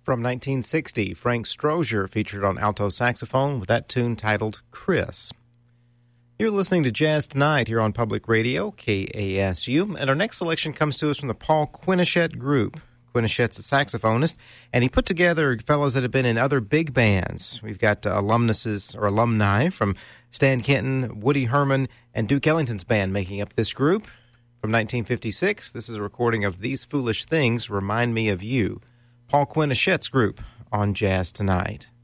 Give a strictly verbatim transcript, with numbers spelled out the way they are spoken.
From nineteen sixty, Frank Strozier featured on alto saxophone with that tune titled Chris. You're listening to Jazz Tonight here on Public Radio, K A S U, and our next selection comes to us from the Paul Quinichette Group. Quinichette's a saxophonist, and he put together fellows that have been in other big bands. We've got uh, alumnuses or alumni from Stan Kenton, Woody Herman, and Duke Ellington's band making up this group. From nineteen fifty-six, this is a recording of These Foolish Things Remind Me of You. Paul Quinichette's group on Jazz Tonight.